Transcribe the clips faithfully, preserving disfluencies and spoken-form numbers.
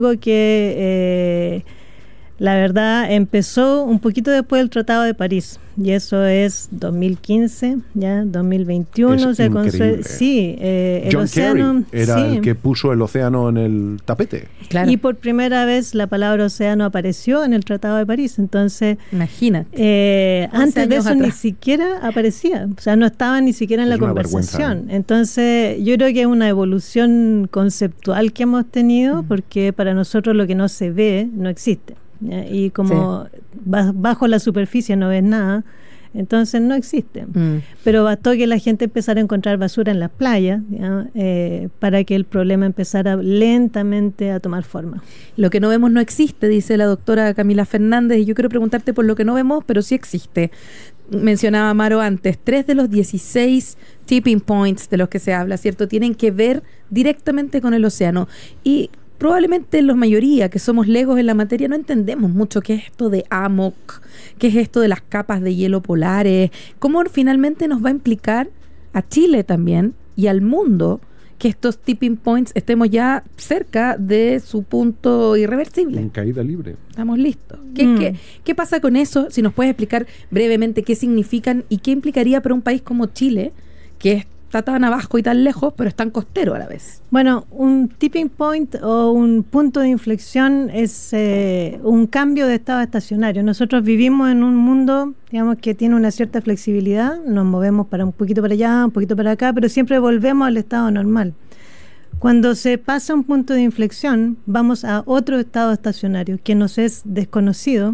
que eh, la verdad empezó un poquito después del Tratado de París, y eso es dos mil quince, ya dos mil veintiuno. Es se increíble. Consu- sí, eh, el John océano Kerry era sí. el que puso el océano en el tapete. Claro. Y por primera vez la palabra océano apareció en el Tratado de París. Entonces, Imagínate. eh, antes de años eso ni atrás. siquiera aparecía, o sea, no estaba ni siquiera en Es la una conversación. vergüenza, ¿eh? Entonces, yo creo que es una evolución conceptual que hemos tenido, porque para nosotros lo que no se ve no existe, ¿ya? Y como ba- bajo la superficie no ves nada, entonces no existe. Mm. Pero bastó que la gente empezara a encontrar basura en las playas, ¿ya? Eh, para que el problema empezara lentamente a tomar forma. Lo que no vemos no existe, dice la doctora Camila Fernández, y yo quiero preguntarte por lo que no vemos, pero sí existe. Mencionaba Maro antes, tres de los dieciséis tipping points de los que se habla, ¿cierto?, tienen que ver directamente con el océano. Y probablemente la mayoría que somos legos en la materia no entendemos mucho qué es esto de A M O C, qué es esto de las capas de hielo polares, cómo finalmente nos va a implicar a Chile también y al mundo que estos tipping points estemos ya cerca de su punto irreversible. En caída libre. Estamos listos. ¿Qué, Mm. qué, qué pasa con eso? Si nos puedes explicar brevemente qué significan y qué implicaría para un país como Chile, que está tan abajo y tan lejos, pero es tan costero a la vez. Bueno, un tipping point o un punto de inflexión es eh, un cambio de estado estacionario. Nosotros vivimos en un mundo, digamos, que tiene una cierta flexibilidad, nos movemos para un poquito para allá, un poquito para acá, pero siempre volvemos al estado normal. Cuando se pasa un punto de inflexión, vamos a otro estado estacionario que nos es desconocido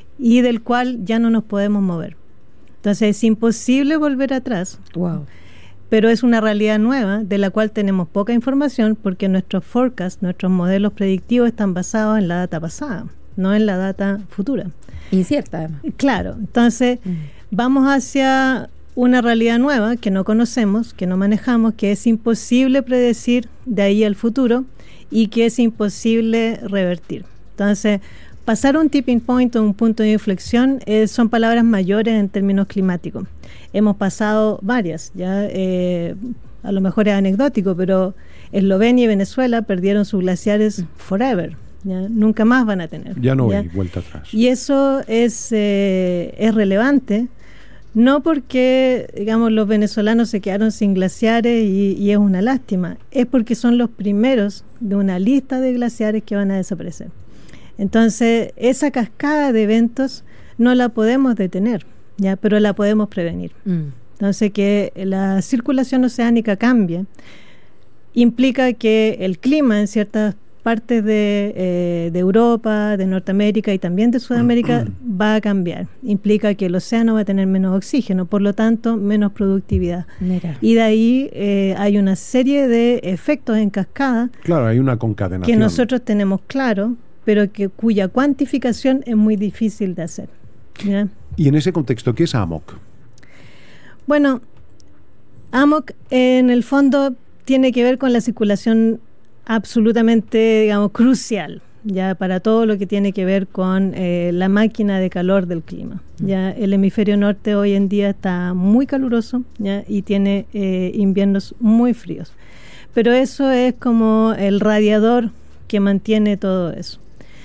y del cual ya no nos podemos mover. Entonces es imposible volver atrás. Wow. Pero es una realidad nueva de la cual tenemos poca información, porque nuestros forecasts, nuestros modelos predictivos están basados en la data pasada, no en la data futura. Incierta, además. Claro, entonces Mm. vamos hacia una realidad nueva que no conocemos, que no manejamos, que es imposible predecir de ahí al futuro y que es imposible revertir. Entonces, pasar un tipping point o un punto de inflexión eh, son palabras mayores en términos climáticos. Hemos pasado varias, ya eh, a lo mejor es anecdótico, pero Eslovenia y Venezuela perdieron sus glaciares forever, ¿ya? Nunca más van a tener. Ya no ¿ya? hay vuelta atrás. Y eso es, eh, es relevante, no porque, digamos, los venezolanos se quedaron sin glaciares y, y es una lástima, es porque son los primeros de una lista de glaciares que van a desaparecer. Entonces, esa cascada de eventos no la podemos detener, ¿ya? Pero la podemos prevenir. Mm. Entonces, que la circulación oceánica cambie implica que el clima en ciertas partes de, eh, de Europa, de Norteamérica y también de Sudamérica va a cambiar. Implica que el océano va a tener menos oxígeno, por lo tanto, menos productividad. Mira. Y de ahí eh, hay una serie de efectos en cascada Claro, hay una concadenación. que nosotros tenemos claro, pero que cuya cuantificación es muy difícil de hacer, ¿ya? Y en ese contexto, ¿qué es A M O C? Bueno, A M O C en el fondo tiene que ver con la circulación absolutamente, digamos, crucial, ya para todo lo que tiene que ver con eh, la máquina de calor del clima. Ya el hemisferio norte hoy en día está muy caluroso, ya, y tiene eh, inviernos muy fríos. Pero eso es como el radiador que mantiene todo eso.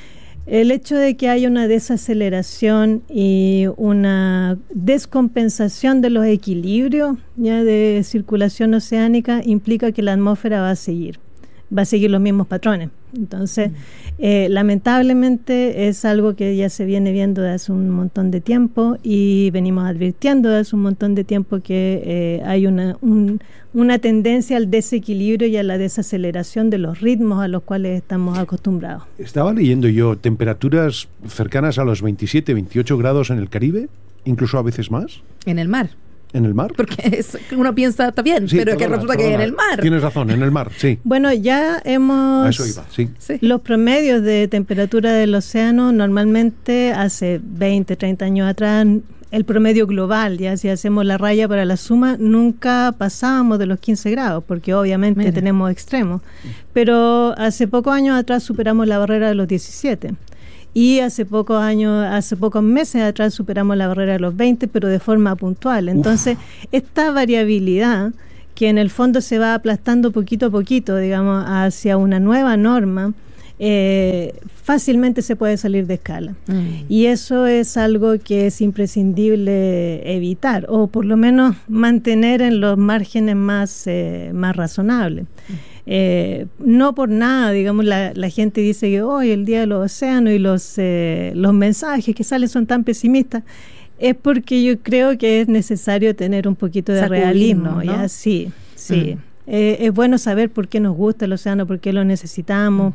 El hecho de que haya una desaceleración y una descompensación de los equilibrios ya de circulación oceánica implica que la atmósfera va a seguir, va a seguir los mismos patrones. Entonces, mm. eh, lamentablemente es algo que ya se viene viendo desde hace un montón de tiempo y venimos advirtiendo desde hace un montón de tiempo que eh, hay una, un, una tendencia al desequilibrio y a la desaceleración de los ritmos a los cuales estamos acostumbrados. Estaba leyendo yo temperaturas cercanas a los veintisiete, veintiocho grados en el Caribe, incluso a veces más. En el mar. ¿En el mar? Porque es, uno piensa, está bien, Sí, pero perdona, que resulta perdona. que en el mar. Tienes razón, en el mar, sí. Bueno, ya hemos... A eso iba, sí. Sí. Los promedios de temperatura del océano normalmente hace veinte, treinta años atrás, el promedio global, ya si hacemos la raya para la suma, nunca pasábamos de los quince grados, porque obviamente Mira. tenemos extremos. Pero hace pocos años atrás superamos la barrera de los diecisiete. Y hace pocos años, hace pocos meses atrás superamos la barrera de los veinte, pero de forma puntual. Entonces, Uf. esta variabilidad que en el fondo se va aplastando poquito a poquito, digamos, hacia una nueva norma, eh, fácilmente se puede salir de escala. Mm. Y eso es algo que es imprescindible evitar, o por lo menos mantener en los márgenes más, eh, más razonables. Mm. Eh, no por nada, digamos, la, la gente dice que hoy el Día de los Océanos y los, eh, los mensajes que salen son tan pesimistas. Es porque yo creo que es necesario tener un poquito de Sacudirnos, realismo, ¿no? ¿ya? Sí, sí. Mm. Eh, es bueno saber por qué nos gusta el océano, por qué lo necesitamos. Mm.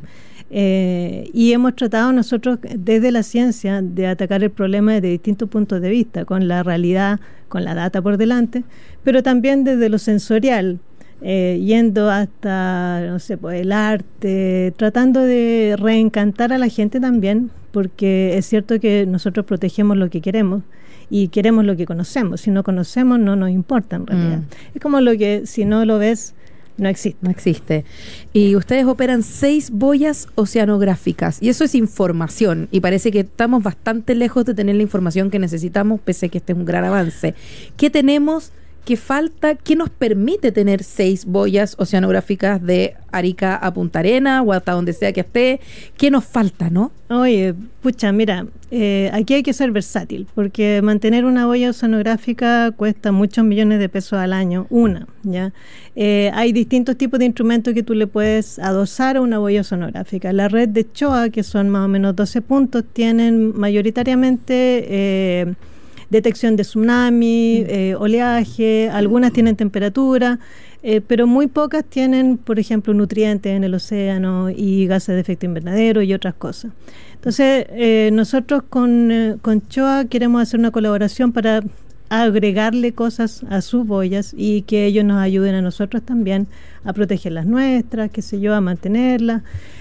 Eh, y hemos tratado nosotros desde la ciencia de atacar el problema desde distintos puntos de vista, con la realidad, con la data por delante, pero también desde lo sensorial, eh, yendo hasta, no sé, pues, el arte, tratando de reencantar a la gente también, porque es cierto que nosotros protegemos lo que queremos y queremos lo que conocemos. Si no conocemos, no nos importa en realidad. Mm. Es como lo que si no lo ves, no existe. No existe. Y ustedes operan seis boyas oceanográficas, y eso es información, y parece que estamos bastante lejos de tener la información que necesitamos, pese a que este es un gran avance. ¿Qué tenemos? ¿Qué falta? ¿Qué nos permite tener seis boyas oceanográficas de Arica a Punta Arenas o hasta donde sea que esté? ¿Qué nos falta, no? Oye, pucha, mira, eh, aquí hay que ser versátil, porque mantener una boya oceanográfica cuesta muchos millones de pesos al año, una, ¿ya? Eh, hay distintos tipos de instrumentos que tú le puedes adosar a una boya oceanográfica. La red de CHOA, que son más o menos doce puntos, tienen mayoritariamente... Eh, detección de tsunami, eh, oleaje, algunas tienen temperatura, eh, pero muy pocas tienen, por ejemplo, nutrientes en el océano y gases de efecto invernadero y otras cosas. Entonces, eh, nosotros con, eh, con CHOA queremos hacer una colaboración para agregarle cosas a sus boyas y que ellos nos ayuden a nosotros también a proteger las nuestras, qué sé yo, a mantenerlas.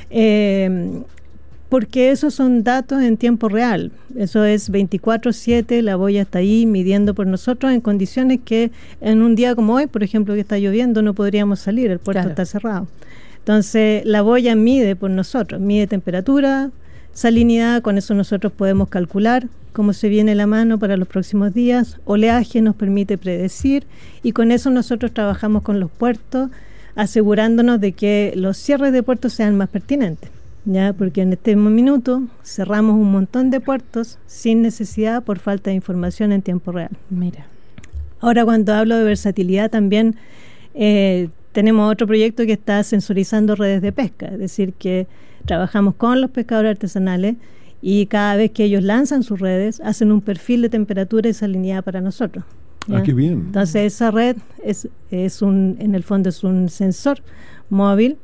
Eh, Porque esos son datos en tiempo real. Eso es veinticuatro siete, la boya está ahí midiendo por nosotros en condiciones que en un día como hoy, por ejemplo, que está lloviendo, no podríamos salir, el puerto claro. está cerrado. Entonces, la boya mide por nosotros, mide temperatura, salinidad, con eso nosotros podemos calcular cómo se viene la mano para los próximos días, oleaje nos permite predecir, y con eso nosotros trabajamos con los puertos, asegurándonos de que los cierres de puertos sean más pertinentes. Ya, porque en este minuto cerramos un montón de puertos sin necesidad por falta de información en tiempo real. Mira. Ahora, cuando hablo de versatilidad, también eh, tenemos otro proyecto que está sensorizando redes de pesca, es decir, que trabajamos con los pescadores artesanales y cada vez que ellos lanzan sus redes, hacen un perfil de temperatura y salinidad para nosotros. ¿Ya? Ah, qué bien. Entonces, esa red es, es un, en el fondo es un sensor móvil.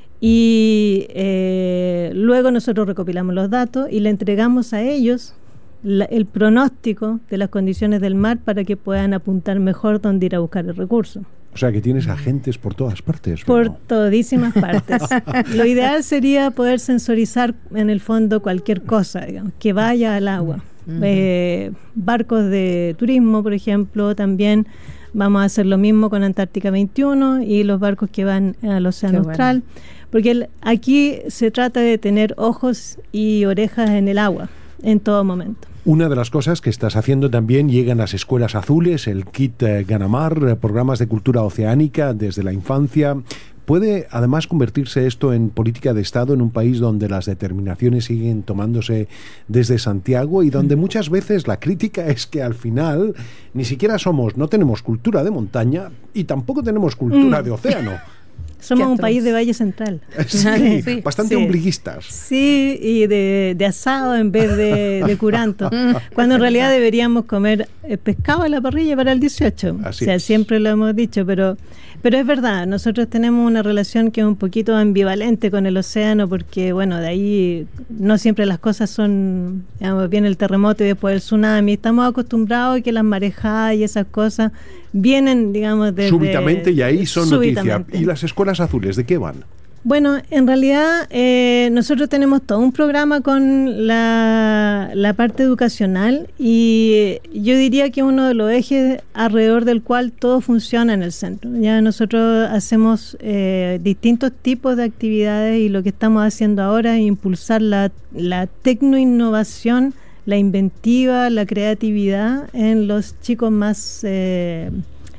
Y eh, luego nosotros recopilamos los datos y le entregamos a ellos la, el pronóstico de las condiciones del mar para que puedan apuntar mejor dónde ir a buscar el recurso. O sea que tienes agentes por todas partes. Por ¿no? todísimas partes. Lo ideal sería poder sensorizar en el fondo cualquier cosa, digamos, que vaya al agua. Uh-huh. Eh, barcos de turismo, por ejemplo, también vamos a hacer lo mismo con Antártica veintiuno y los barcos que van al Océano Qué Austral. Bueno. Porque el, aquí se trata de tener ojos y orejas en el agua en todo momento. Una de las cosas que estás haciendo también, llegan las escuelas azules, el kit eh, Ganamar, eh, programas de cultura oceánica desde la infancia. ¿Puede además convertirse esto en política de Estado en un país donde las determinaciones siguen tomándose desde Santiago y donde muchas veces la crítica es que al final ni siquiera somos, no tenemos cultura de montaña y tampoco tenemos cultura mm. de océano? Somos un país de Valle Central. Sí, sí, bastante sí. ombliguistas. Sí, y de, de asado en vez de, de curanto. Cuando en realidad deberíamos comer pescado a la parrilla para el dieciocho. Así o sea, es. siempre lo hemos dicho, pero, pero es verdad, nosotros tenemos una relación que es un poquito ambivalente con el océano, porque bueno, de ahí no siempre las cosas son, digamos, viene el terremoto y después el tsunami. Estamos acostumbrados a que las marejadas y esas cosas vienen, digamos, desde... Súbitamente, y ahí son noticias. ¿Y las escuelas azules de qué van? Bueno, en realidad eh, nosotros tenemos todo un programa con la, la parte educacional y yo diría que uno de los ejes alrededor del cual todo funciona en el centro. Ya nosotros hacemos eh, distintos tipos de actividades y lo que estamos haciendo ahora es impulsar la, la tecnoinnovación, la inventiva, la creatividad en los chicos más... Eh,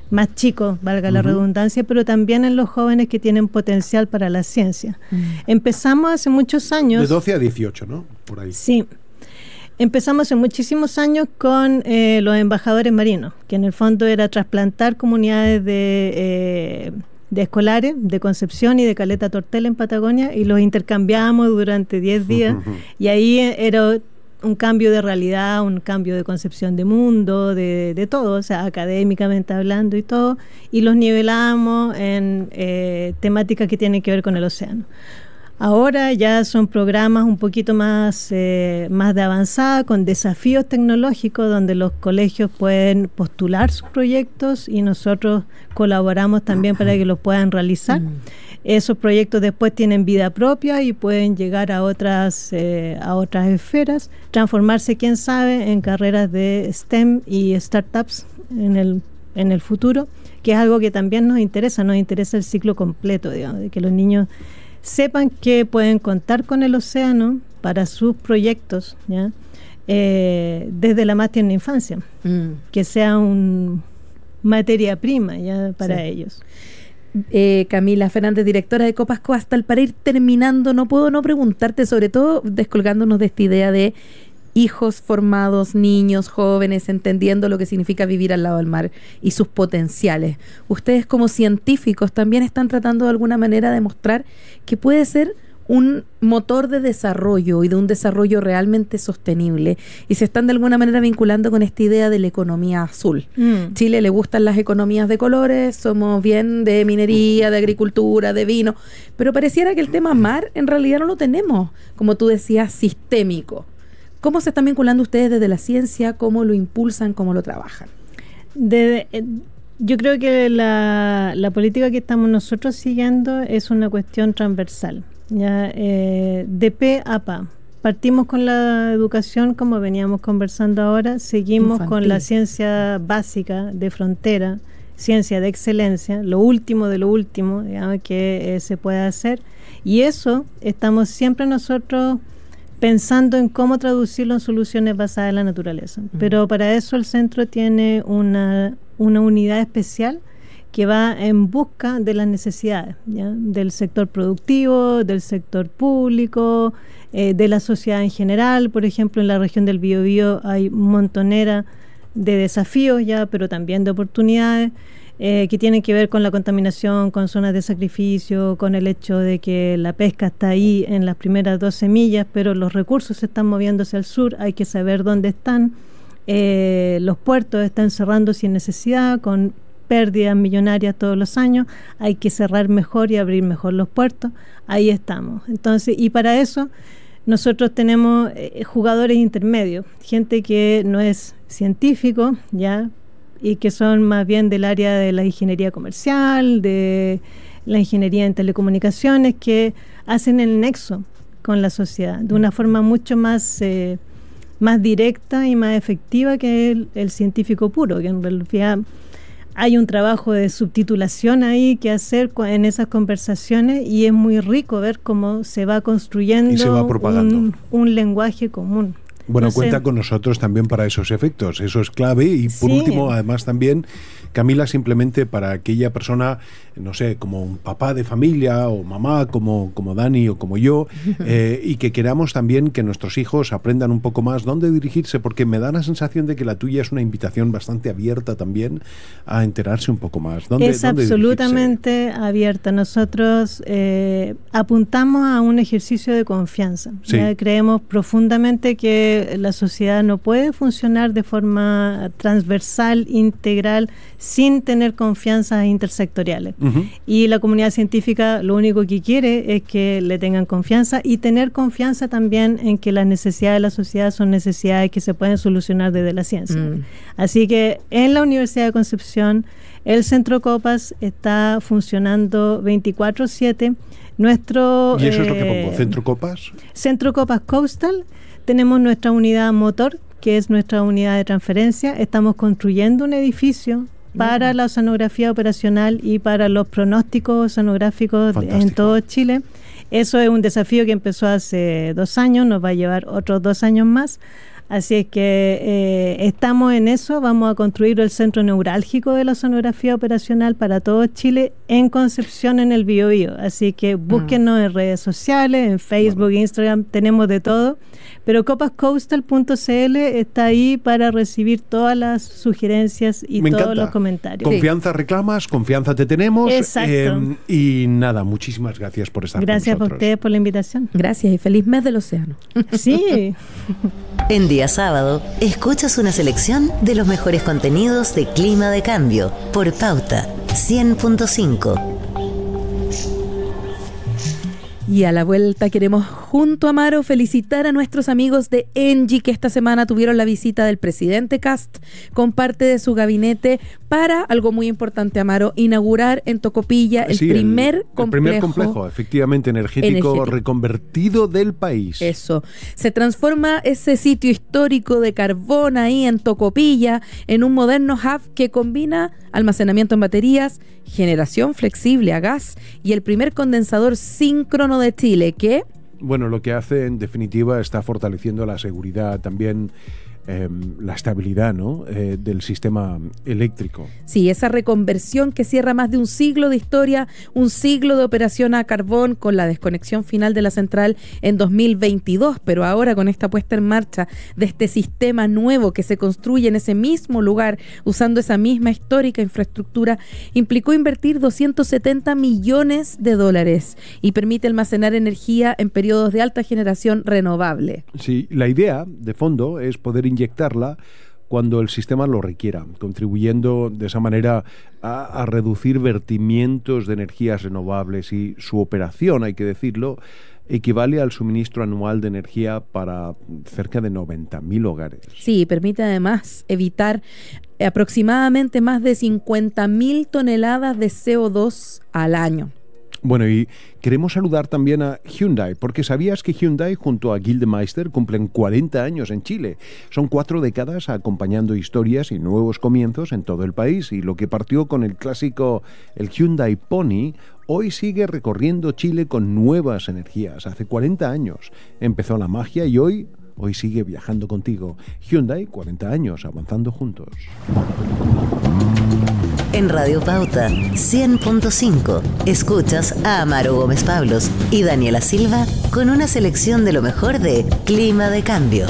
más chicos, valga la uh-huh. redundancia, pero también en los jóvenes que tienen potencial para la ciencia. Uh-huh. Empezamos hace muchos años... De doce a dieciocho, ¿no? Por ahí. Sí. Empezamos hace muchísimos años con eh, los embajadores marinos, que en el fondo era trasplantar comunidades de, eh, de escolares de Concepción y de Caleta Tortel en Patagonia, y los intercambiábamos durante diez días, uh-huh. y ahí era un cambio de realidad, un cambio de concepción de mundo, de, de todo, o sea, académicamente hablando y todo, y los nivelábamos en eh, temáticas que tienen que ver con el océano. Ahora ya son programas un poquito más, eh, más de avanzada, con desafíos tecnológicos, donde los colegios pueden postular sus proyectos y nosotros colaboramos también para que los puedan realizar. Mm. Esos proyectos después tienen vida propia y pueden llegar a otras, eh, a otras esferas, transformarse, quién sabe, en carreras de STEM y startups en el, en el futuro, que es algo que también nos interesa, nos interesa el ciclo completo, digamos, de que los niños sepan que pueden contar con el océano para sus proyectos, ¿ya? Eh, desde la más tierna infancia, mm. que sea un materia prima ya para sí. ellos. Eh, Camila Fernández, directora de Copas Coastal, para ir terminando, no puedo no preguntarte, sobre todo descolgándonos de esta idea de hijos formados, niños, jóvenes, entendiendo lo que significa vivir al lado del mar y sus potenciales. Ustedes como científicos también están tratando de alguna manera de mostrar que puede ser un motor de desarrollo y de un desarrollo realmente sostenible, y se están de alguna manera vinculando con esta idea de la economía azul. Mm. Chile le gustan las economías de colores, somos bien de minería, de agricultura, de vino, pero pareciera que el tema mar en realidad no lo tenemos, como tú decías, sistémico. ¿Cómo se están vinculando ustedes desde la ciencia? ¿Cómo lo impulsan? ¿Cómo lo trabajan? De, eh, yo creo que la, la política que estamos nosotros siguiendo es una cuestión transversal, ya eh, de pe a pa. Partimos con la educación, como veníamos conversando ahora, seguimos Infantil. Con la ciencia básica de frontera, ciencia de excelencia, lo último de lo último, digamos, que eh, se puede hacer, y eso estamos siempre nosotros pensando en cómo traducirlo en soluciones basadas en la naturaleza. Uh-huh. Pero para eso el centro tiene una, una unidad especial que va en busca de las necesidades, ¿ya? Del sector productivo, del sector público, eh, de la sociedad en general. Por ejemplo, en la región del Biobío hay montonera de desafíos ya, pero también de oportunidades. Eh, que tienen que ver con la contaminación, con zonas de sacrificio, con el hecho de que la pesca está ahí en las primeras doce millas, pero los recursos se están moviendo hacia el sur, hay que saber dónde están. Eh, los puertos están cerrando sin necesidad, con pérdidas millonarias todos los años, hay que cerrar mejor y abrir mejor los puertos, ahí estamos. Entonces, y para eso nosotros tenemos eh, jugadores intermedios, gente que no es científico, ya, y que son más bien del área de la ingeniería comercial, de la ingeniería en telecomunicaciones, que hacen el nexo con la sociedad de una forma mucho más, eh, más directa y más efectiva que el, el científico puro, que en realidad hay un trabajo de subtitulación ahí que hacer en esas conversaciones, y es muy rico ver cómo se va construyendo y se va propagando un, un lenguaje común. Bueno, no cuenta sé. con nosotros también para esos efectos, eso es clave. Y por sí. último, además también, Camila, simplemente para aquella persona, no sé, como un papá de familia o mamá, como, como Dani o como yo, eh, y que queramos también que nuestros hijos aprendan un poco más dónde dirigirse, porque me da la sensación de que la tuya es una invitación bastante abierta también a enterarse un poco más. ¿Dónde, es dónde absolutamente dirigirse? Abierta. Nosotros eh, apuntamos a un ejercicio de confianza. Sí. ¿ya? Creemos profundamente que la sociedad no puede funcionar de forma transversal, integral, sin tener confianzas intersectoriales. Uh-huh. Y la comunidad científica lo único que quiere es que le tengan confianza, y tener confianza también en que las necesidades de la sociedad son necesidades que se pueden solucionar desde la ciencia. Mm. Así que en la Universidad de Concepción el Centro Copas está funcionando veinticuatro siete. Nuestro, ¿Y eso eh, es lo que pongo? ¿Centro Copas? Centro Copas Coastal. Tenemos nuestra unidad motor, que es nuestra unidad de transferencia. Estamos construyendo un edificio para la oceanografía operacional y para los pronósticos oceanográficos de, en todo Chile. Eso es un desafío que empezó hace dos años, nos va a llevar otros dos años más. Así es que eh, estamos en eso, vamos a construir el centro neurálgico de la sonografía operacional para todo Chile en Concepción, en el Biobío. Así que búsquenos mm. en redes sociales, en Facebook, bueno. Instagram, tenemos de todo. Pero copas coastal punto c l está ahí para recibir todas las sugerencias y Me todos encanta. los comentarios. Confianza sí. reclamas, confianza te tenemos. Exacto. Eh, y nada, muchísimas gracias por estar gracias con nosotros. Gracias a ustedes por la invitación. Gracias y feliz mes del océano. Sí. En día sábado, escuchas una selección de los mejores contenidos de Clima de Cambio por Pauta cien punto cinco. Y a la vuelta queremos, junto a Amaro, felicitar a nuestros amigos de Engie que esta semana tuvieron la visita del presidente Kast con parte de su gabinete para, algo muy importante, Amaro, inaugurar en Tocopilla el, sí, primer, el, complejo, el primer complejo, efectivamente, energético, energético reconvertido del país. Eso. Se transforma ese sitio histórico de carbón ahí en Tocopilla en un moderno hub que combina almacenamiento en baterías, generación flexible a gas y el primer condensador síncrono de Chile, que... Bueno, lo que hace en definitiva está fortaleciendo la seguridad, también eh, la estabilidad, ¿no? eh, del sistema eléctrico. Sí, esa reconversión que cierra más de un siglo de historia, un siglo de operación a carbón con la desconexión final de la central en dos mil veintidós, pero ahora con esta puesta en marcha de este sistema nuevo que se construye en ese mismo lugar, usando esa misma histórica infraestructura, implicó invertir doscientos setenta millones de dólares y permite almacenar energía en periodos de alta generación renovable. Sí, la idea de fondo es poder inyectarla cuando el sistema lo requiera, contribuyendo de esa manera a, a reducir vertimientos de energías renovables, y su operación, hay que decirlo, equivale al suministro anual de energía para cerca de noventa mil hogares. Sí, permite además evitar aproximadamente más de cincuenta mil toneladas de C O dos al año. Bueno, y queremos saludar también a Hyundai, porque ¿sabías que Hyundai junto a Gildemeister cumplen cuarenta años en Chile? Son cuatro décadas acompañando historias y nuevos comienzos en todo el país, y lo que partió con el clásico, el Hyundai Pony, hoy sigue recorriendo Chile con nuevas energías. Hace cuarenta años empezó la magia y hoy, hoy sigue viajando contigo. Hyundai, cuarenta años, avanzando juntos. En Radio Pauta cien punto cinco escuchas a Amaro Gómez Pablos y Daniela Silva con una selección de lo mejor de Clima de Cambio.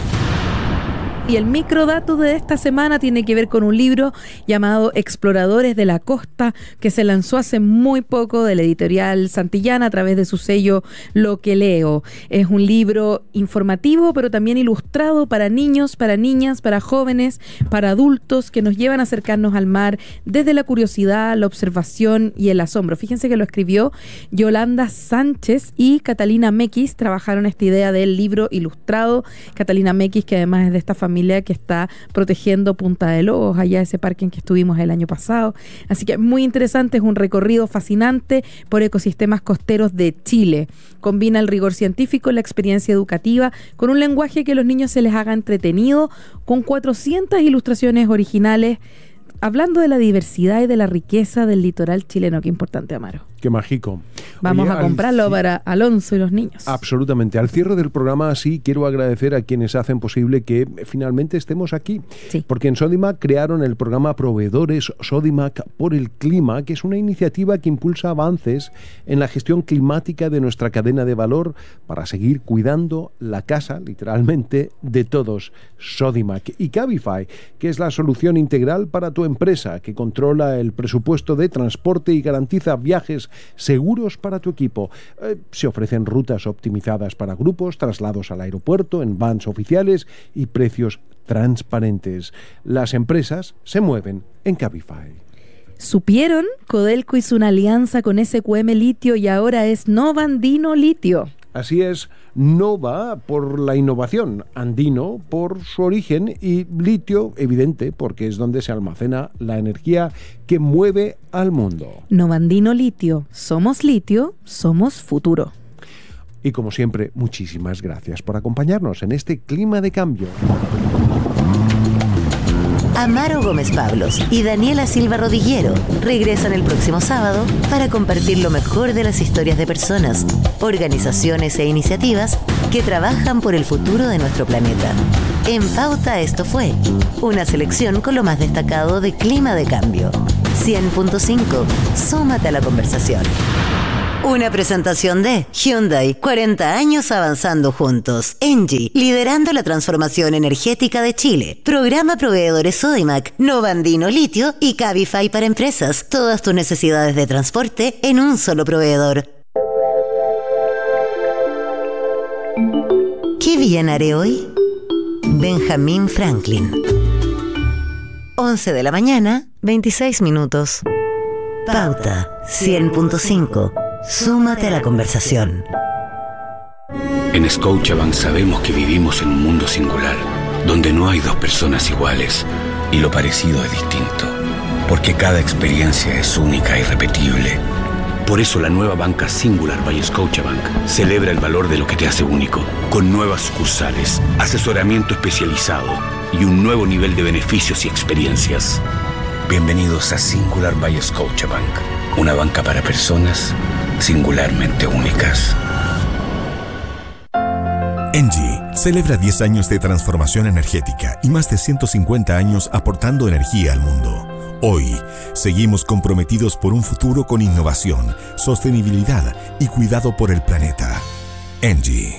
Y el microdato de esta semana tiene que ver con un libro llamado Exploradores de la Costa, que se lanzó hace muy poco de la editorial Santillana a través de su sello Lo que leo. Es un libro informativo, pero también ilustrado para niños, para niñas, para jóvenes, para adultos, que nos llevan a acercarnos al mar desde la curiosidad, la observación y el asombro. Fíjense que lo escribió Yolanda Sánchez y Catalina Mequis, trabajaron esta idea del libro ilustrado. Catalina Mequis, que además es de esta familia que está protegiendo Punta de Lobos, allá ese parque en que estuvimos el año pasado. Así que muy interesante, es un recorrido fascinante por ecosistemas costeros de Chile. Combina el rigor científico, la experiencia educativa, con un lenguaje que a los niños se les haga entretenido, con cuatrocientas ilustraciones originales, hablando de la diversidad y de la riqueza del litoral chileno. Qué importante, Amaro. Qué mágico. Vamos Oye, a comprarlo para Alonso y los niños. Absolutamente. Al cierre del programa, sí, quiero agradecer a quienes hacen posible que finalmente estemos aquí. Sí. Porque en Sodimac crearon el programa Proveedores Sodimac por el Clima, que es una iniciativa que impulsa avances en la gestión climática de nuestra cadena de valor para seguir cuidando la casa, literalmente, de todos. Sodimac. Y Cabify, que es la solución integral para tu empresa, que controla el presupuesto de transporte y garantiza viajes seguros para tu equipo. Eh, se ofrecen rutas optimizadas para grupos, traslados al aeropuerto en vans oficiales y precios transparentes. Las empresas se mueven en Cabify. ¿Supieron? Codelco hizo una alianza con S Q M Litio y ahora es Nova Andino Litio. Así es, Nova por la innovación, Andino por su origen y litio, evidente, porque es donde se almacena la energía que mueve al mundo. Nova Andino Litio, somos litio, somos futuro. Y como siempre, muchísimas gracias por acompañarnos en este Clima de Cambio. Amaro Gómez Pablos y Daniela Silva Rodillero regresan el próximo sábado para compartir lo mejor de las historias de personas, organizaciones e iniciativas que trabajan por el futuro de nuestro planeta. En Pauta esto fue una selección con lo más destacado de Clima de Cambio. cien punto cinco. Súmate a la conversación. Una presentación de Hyundai, cuarenta años avanzando juntos. Engie, liderando la transformación energética de Chile. Programa proveedores Sodimac, Novandino Litio y Cabify para empresas. Todas tus necesidades de transporte en un solo proveedor. ¿Qué bien haré hoy? Benjamin Franklin. once de la mañana, veintiséis minutos. Pauta cien punto cinco. Súmate a la conversación. En Scotiabank sabemos que vivimos en un mundo singular, donde no hay dos personas iguales y lo parecido es distinto, porque cada experiencia es única e irrepetible. Por eso la nueva banca Singular by Scotiabank celebra el valor de lo que te hace único, con nuevas sucursales, asesoramiento especializado y un nuevo nivel de beneficios y experiencias. Bienvenidos a Singular by Scotiabank, una banca para personas singularmente únicas. Engie celebra diez años de transformación energética y más de ciento cincuenta años aportando energía al mundo. Hoy, seguimos comprometidos por un futuro con innovación, sostenibilidad y cuidado por el planeta. Engie.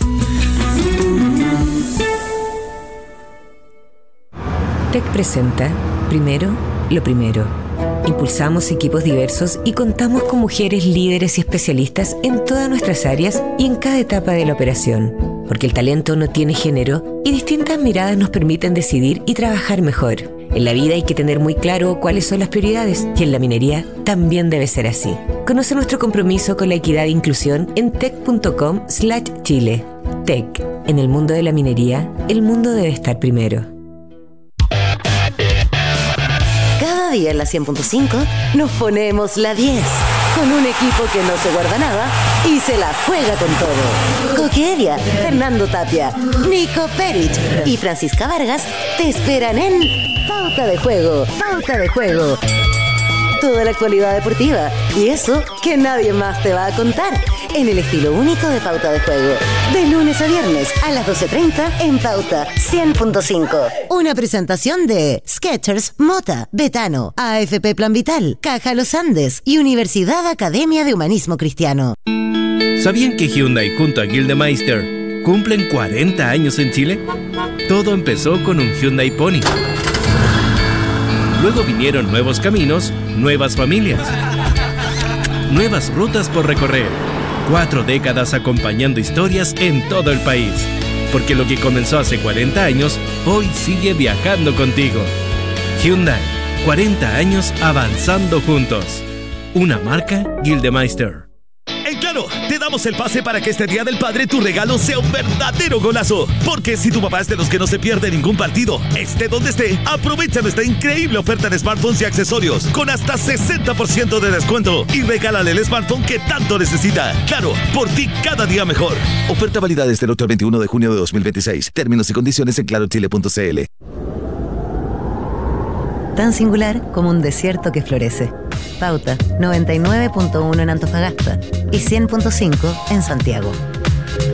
Tech presenta Primero, lo primero. Impulsamos equipos diversos y contamos con mujeres líderes y especialistas en todas nuestras áreas y en cada etapa de la operación. Porque el talento no tiene género y distintas miradas nos permiten decidir y trabajar mejor. En la vida hay que tener muy claro cuáles son las prioridades y en la minería también debe ser así. Conoce nuestro compromiso con la equidad e inclusión en tech punto com slash chile. Tech. En el mundo de la minería, el mundo debe estar primero. Cada día en la cien punto cinco nos ponemos la diez. Con un equipo que no se guarda nada y se la juega con todo. Coqueria, Fernando Tapia, Nico Perich y Francisca Vargas te esperan en Pauta de Juego. Pauta de Juego. Toda la actualidad deportiva y eso que nadie más te va a contar en el estilo único de Pauta de Juego. De lunes a viernes a las doce treinta en Pauta cien punto cinco. Una presentación de Skechers, Mota, Betano, A F P Plan Vital, Caja Los Andes y Universidad Academia de Humanismo Cristiano. ¿Sabían que Hyundai junto a Gildemeister cumplen cuarenta años en Chile? Todo empezó con un Hyundai Pony. Luego vinieron nuevos caminos, nuevas familias, nuevas rutas por recorrer. Cuatro décadas acompañando historias en todo el país. Porque lo que comenzó hace cuarenta años, hoy sigue viajando contigo. Hyundai, cuarenta años avanzando juntos. Una marca Gildemeister. En Claro, te damos el pase para que este Día del Padre tu regalo sea un verdadero golazo. Porque si tu papá es de los que no se pierde ningún partido, esté donde esté, aprovecha nuestra increíble oferta de smartphones y accesorios con hasta sesenta por ciento de descuento y regálale el smartphone que tanto necesita. Claro, por ti cada día mejor. Oferta válida desde el ocho al veintiuno de junio de dos mil veintiséis. Términos y condiciones en claro chile punto c l. Tan singular como un desierto que florece. Pauta noventa y nueve punto uno en Antofagasta y cien punto cinco en Santiago.